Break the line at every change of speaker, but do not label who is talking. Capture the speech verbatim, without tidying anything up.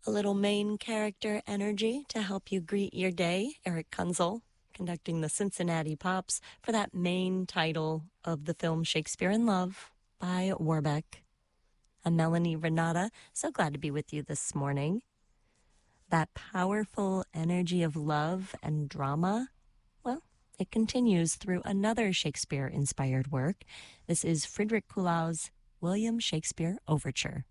A little main character energy to help you greet your day. Eric Kunzel conducting the Cincinnati Pops for that main title of the film Shakespeare in Love by Warbeck. I'm Melanie Renata. So glad to be with you this morning. That powerful energy of love and drama, well, it continues through another Shakespeare-inspired work. This is Friedrich Kuhlau's William Shakespeare Overture.